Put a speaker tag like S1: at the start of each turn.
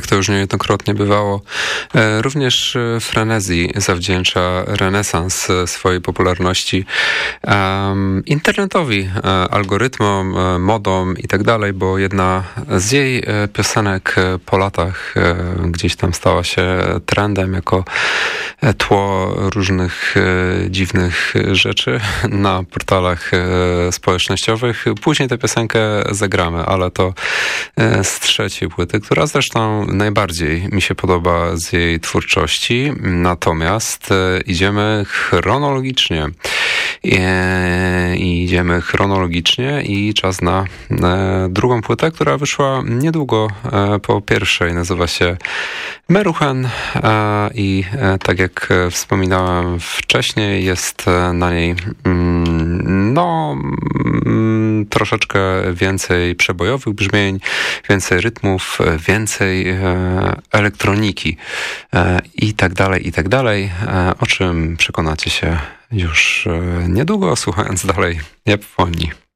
S1: to już niejednokrotnie bywało. Również Frenezji zawdzięcza renesans swojej popularności internetowi, algorytmom, modom i tak dalej, bo jedna z jej piosenek po latach gdzieś tam stała się trendem jako tło różnych dziwnych rzeczy na portalach społecznościowych. Później tę piosenkę zagramy, ale to z trzeciej płyty, która zresztą najbardziej mi się podoba z jej twórczości. Natomiast idziemy chronologicznie. I czas na drugą płytę, która wyszła niedługo po pierwszej. Nazywa się Meruchen i tak jak wspominałem wcześniej, jest na niej troszeczkę więcej przebojowych brzmień, więcej rytmów, więcej elektroniki i tak dalej, o czym przekonacie się już niedługo, słuchając dalej Japonii.